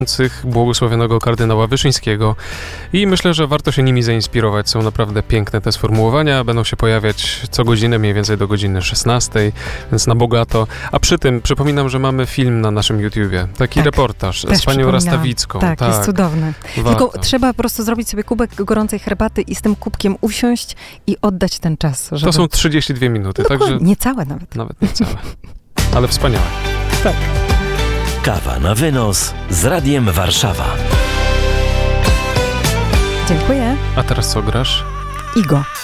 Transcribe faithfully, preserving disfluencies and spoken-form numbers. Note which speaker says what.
Speaker 1: błogosławionego kardynała Wyszyńskiego i myślę, że warto się nimi zainspirować. Są naprawdę piękne te sformułowania, będą się pojawiać co godzinę, mniej więcej do godziny szesnastej, więc na bogato. A przy tym przypominam, że mamy film na naszym YouTubie, taki
Speaker 2: tak,
Speaker 1: reportaż z panią Rastawicką.
Speaker 2: Tak, tak, jest cudowny.
Speaker 1: Warto.
Speaker 2: Tylko trzeba po prostu zrobić sobie kubek gorącej herbaty i z tym kubkiem usiąść i oddać ten czas. Żeby...
Speaker 1: To są trzydzieści dwie minuty,
Speaker 2: Dokładnie,
Speaker 1: także...
Speaker 2: niecałe nawet.
Speaker 1: Nawet niecałe, ale wspaniałe.
Speaker 2: Tak.
Speaker 3: Kawa na wynos z Radiem Warszawa.
Speaker 2: Dziękuję.
Speaker 1: A teraz co grasz?
Speaker 2: Igo.